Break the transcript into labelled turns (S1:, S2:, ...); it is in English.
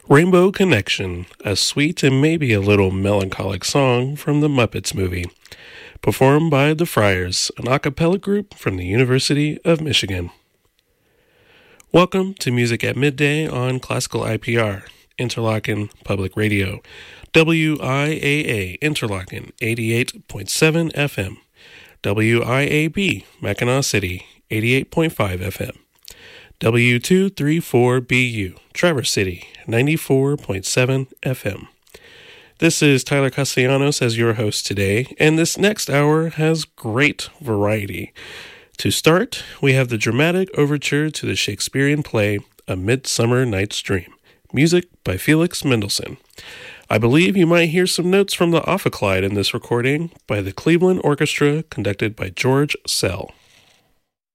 S1: Rainbow Connection, a sweet and maybe a little melancholic song from the Muppets movie, performed by the Friars, an a cappella group from the University of Michigan. Welcome to Music at Midday on Classical IPR, Interlochen Public Radio, WIAA Interlochen 88.7 FM, WIAB Mackinac City 88.5 FM, W234BU Traverse City 94.7 FM. This is Tyler Castellanos as your host today, and this next hour has great variety. To start, we have the dramatic overture to the Shakespearean play A Midsummer Night's Dream, music by Felix Mendelssohn. I believe you might hear some notes from the Ophicleide in this recording by the Cleveland Orchestra conducted by George Sell.